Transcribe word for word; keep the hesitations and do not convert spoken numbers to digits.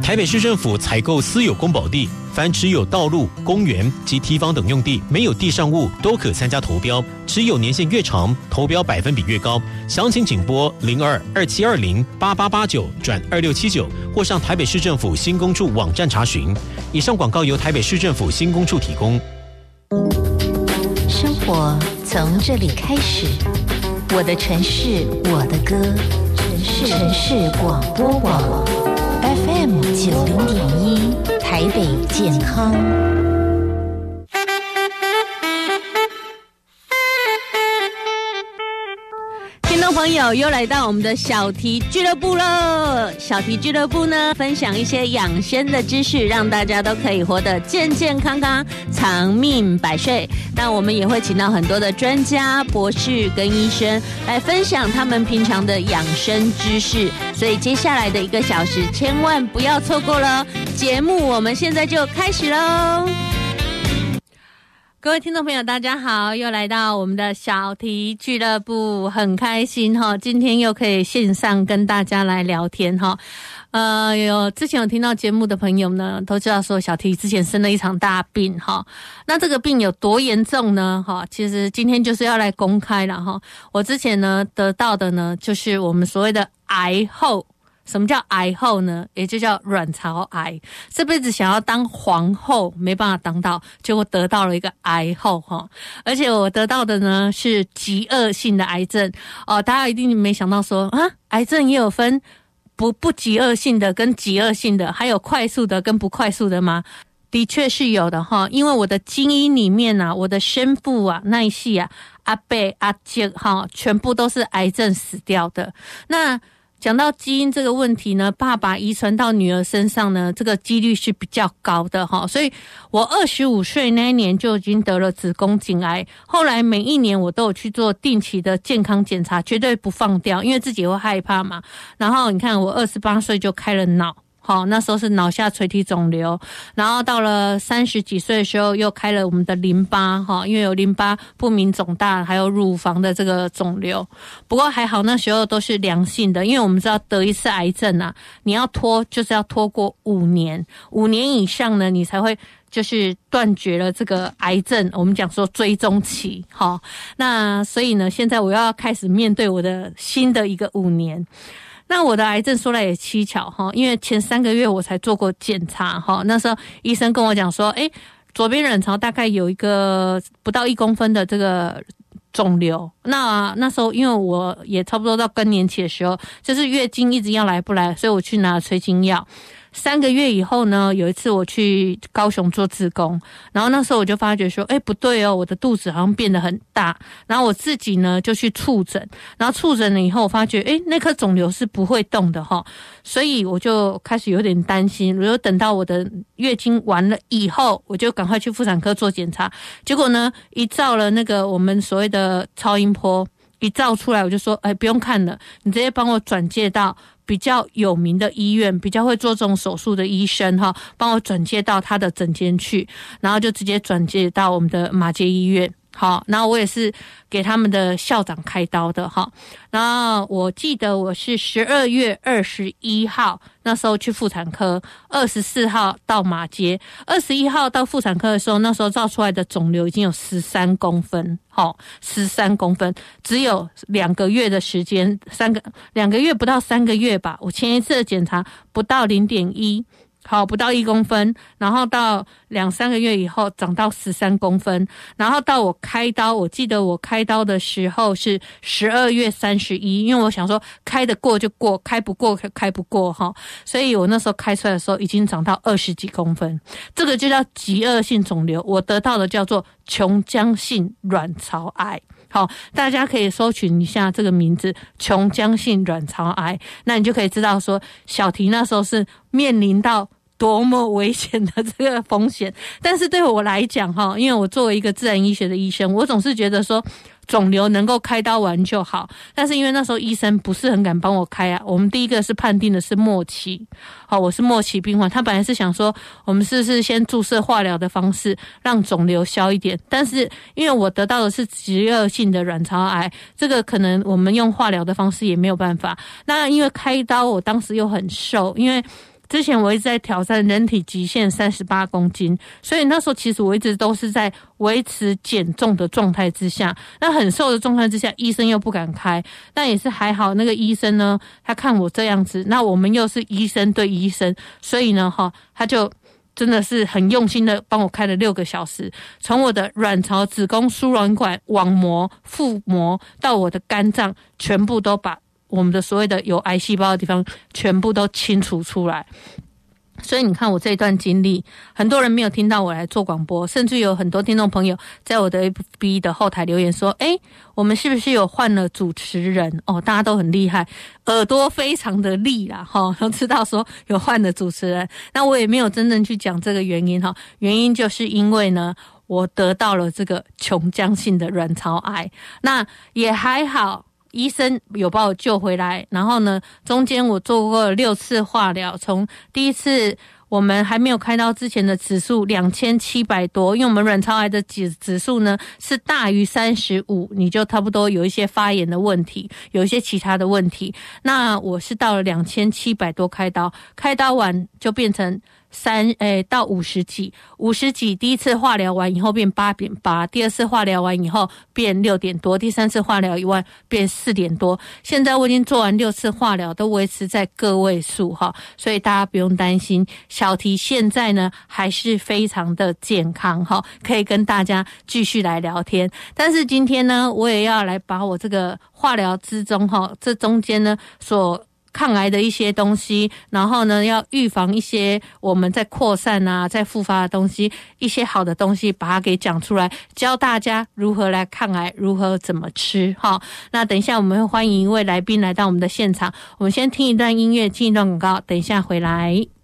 台北市政府采购私有公保地，凡持有道路、公园及堤防等用地，没有地上物都可参加投标，持有年限越长，投标百分比越高。详情请拨零二二七二零八八八九转二六七九，或上台北市政府新工处网站查询。以上广告由台北市政府新工处提供。 生活从这里开始，我的城市，我的歌，城市城市广播网 F M 九零点一，台北健康。 听众朋友，又来到我们的小题俱乐部了。小题俱乐部呢，分享一些养生的知识，让大家都可以活得健健康康，长命百岁。那我们也会请到很多的专家、博士跟医生来分享他们平常的养生知识。所以接下来的一个小时，千万不要错过了。节目我们现在就开始喽。各位听众朋友大家好，又来到我们的小题俱乐部，很开心齁，今天又可以线上跟大家来聊天齁。呃，有之前有听到节目的朋友呢，都知道说小题之前生了一场大病齁。那这个病有多严重呢齁？其实今天就是要来公开了齁。我之前呢得到的呢，就是我们所谓的癌后。什么叫癌后呢？也就叫卵巢癌。这辈子想要当皇后没办法当到，结果得到了一个癌后齁。而且我得到的呢是极恶性的癌症哦。大家一定没想到说啊，癌症也有分不不极恶性的跟极恶性的，还有快速的跟不快速的吗？的确是有的齁。因为我的基因里面啊，我的生父啊那一系啊，阿伯阿姐齁，全部都是癌症死掉的。那讲到基因这个问题呢，爸爸遗传到女儿身上呢，这个几率是比较高的齁。所以我二十五岁那一年就已经得了子宫颈癌，后来每一年我都有去做定期的健康检查，绝对不放掉，因为自己会害怕嘛。然后你看我二十八岁就开了脑，好，那时候是脑下垂体肿瘤，然后到了三十几岁的时候又开了我们的淋巴，哈，因为有淋巴不明肿大，还有乳房的这个肿瘤。不过还好那时候都是良性的，因为我们知道得一次癌症啊，你要拖就是要拖过五年，五年以上呢，你才会就是断绝了这个癌症，我们讲说追踪期，好，那所以呢，现在我要开始面对我的新的一个五年。那我的癌症说来也蹊跷哈，因为前三个月我才做过检查哈，那时候医生跟我讲说，诶，左边卵巢大概有一个不到一公分的这个肿瘤。那那时候因为我也差不多到更年期的时候，就是月经一直要来不来，所以我去拿了催经药。三个月以后呢，有一次我去高雄做志工，然后那时候我就发觉说，诶，不对哦，我的肚子好像变得很大，然后我自己呢就去触诊，然后触诊了以后我发觉，诶，那颗肿瘤是不会动的齁，所以我就开始有点担心，我就等到我的月经完了以后，我就赶快去妇产科做检查，结果呢，一照了那个我们所谓的超音波，一照出来我就说，诶，不用看了，你直接帮我转介到比较有名的医院，比较会做这种手术的医生哈，帮我转介到他的诊间去，然后就直接转介到我们的马偕医院。好，然后我也是给他们的校长开刀的哈。然后我记得我是十二月二十一号那时候去妇产科，二十四号到马偕，二十一号到妇产科的时候，那时候照出来的肿瘤已经有十三公分，好，十三公分，只有两个月的时间，三个两个月不到三个月吧。我前一次的检查不到零点一。好，不到一公分，然后到两三个月以后长到十三公分，然后到我开刀，我记得我开刀的时候是十二月三十一，因为我想说开得过就过，开不过开不过哈，所以我那时候开出来的时候已经长到二十几公分，这个就叫极恶性肿瘤，我得到的叫做琼浆性卵巢癌。好，大家可以搜寻一下这个名字，琼浆性卵巢癌，那你就可以知道说小题那时候是面临到多么危险的这个风险。但是对我来讲哈，因为我作为一个自然医学的医生，我总是觉得说肿瘤能够开刀完就好，但是因为那时候医生不是很敢帮我开啊，我们第一个是判定的是末期，好，我是末期病患，他本来是想说我们是不是先注射化疗的方式让肿瘤消一点，但是因为我得到的是极恶性的卵巢癌，这个可能我们用化疗的方式也没有办法，那因为开刀我当时又很瘦，因为之前我一直在挑战人体极限三十八公斤，所以那时候其实我一直都是在维持减重的状态之下，那很瘦的状态之下，医生又不敢开，那也是还好，那个医生呢，他看我这样子，那我们又是医生对医生，所以呢，哈，他就真的是很用心的帮我开了六个小时，从我的卵巢、子宫、输卵管、网膜、腹膜到我的肝脏，全部都把我们的所谓的有癌细胞的地方全部都清除出来。所以你看我这一段经历，很多人没有听到我来做广播，甚至有很多听众朋友在我的 F B 的后台留言说，诶，我们是不是有换了主持人？哦，大家都很厉害，耳朵非常的利啦，齁，都知道说有换了主持人。那我也没有真正去讲这个原因齁，原因就是因为呢，我得到了这个琼浆性的卵巢癌，那也还好。医生有把我救回来，然后呢，中间我做过六次化疗，从第一次我们还没有开刀之前的指数两千七百多，因为我们卵巢癌的指指数呢是大于三十五，你就差不多有一些发炎的问题，有一些其他的问题。那我是到了两千七百多开刀，开刀完就变成三诶到五十几，五十几，第一次化疗完以后变八点八，第二次化疗完以后变六点多，第三次化疗以外变四点多。现在我已经做完六次化疗，都维持在个位数哈，所以大家不用担心。小提现在呢还是非常的健康哈，可以跟大家继续来聊天。但是今天呢，我也要来把我这个化疗之中哈，这中间呢所抗癌的一些东西，然后呢要预防一些我们在扩散啊在复发的东西，一些好的东西把它给讲出来，教大家如何来抗癌，如何怎么吃齁。那等一下我们会欢迎一位来宾来到我们的现场，我们先听一段音乐，进一段广告，等一下回来。